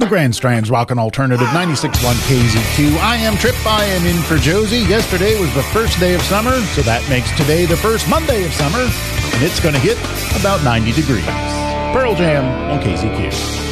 Grand Strand's Rockin' Alternative 96.1 KZQ. I am Trip. I am in for Josie. Yesterday was the first day of summer, so that makes today the first Monday of summer, and it's going to hit about 90 degrees. Pearl Jam on KZQ.